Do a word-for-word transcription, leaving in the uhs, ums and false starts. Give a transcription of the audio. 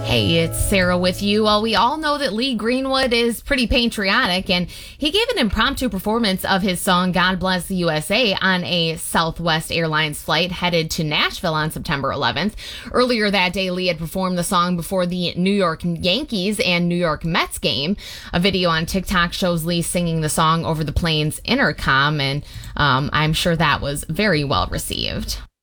Hey, it's Sarah with you. Well, we all know that Lee Greenwood is pretty patriotic, and he gave an impromptu performance of his song God Bless the U S A on a Southwest Airlines flight headed to Nashville on September eleventh. Earlier that day, Lee had performed the song before the New York Yankees and New York Mets game. A video on TikTok shows Lee singing the song over the plane's intercom, and um, I'm sure that was very well received.